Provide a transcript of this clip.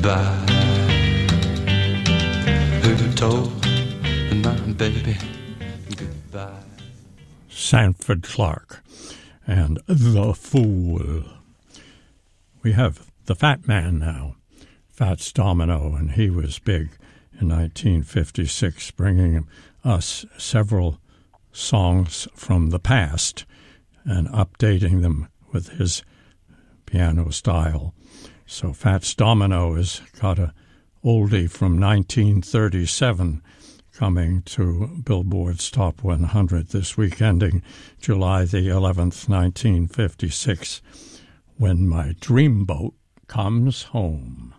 goodbye. Who told my baby goodbye? Sanford Clark and The Fool. We have the Fat Man now, Fats Domino, and he was big in 1956, bringing us several songs from the past and updating them with his piano style. So Fats Domino has got a oldie from 1937 coming to Billboard's Top 100 this week, ending July the 11th, 1956, When My Dreamboat Comes Home.